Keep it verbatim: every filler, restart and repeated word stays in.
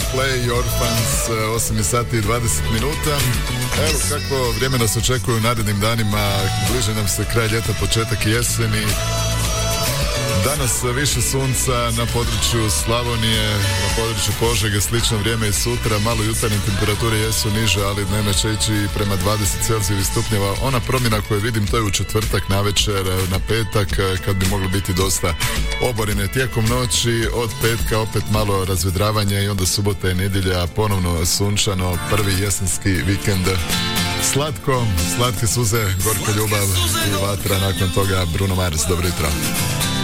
Coldplay, Orphans, osam sati i dvadeset minuta. Evo kako vrijeme nas očekuje u narednim danima, bliže nam se kraj ljeta, početak jeseni. Danas više sunca na području Slavonije, na području Požege, slično vrijeme i sutra, malo jutarnje temperature jesu niže, ali dnevno će ići prema dvadeset celzijevih stupnjeva. Ona promjena koju vidim, to je u četvrtak navečer, na petak, kad bi moglo biti dosta oborine tijekom noći, od petka opet malo razvedravanja i onda subota i nedjelja ponovno sunčano, prvi jesenski vikend. Slatko, slatke suze, gorka ljubav i vatra, nakon toga Bruno Mars. Dobro jutro.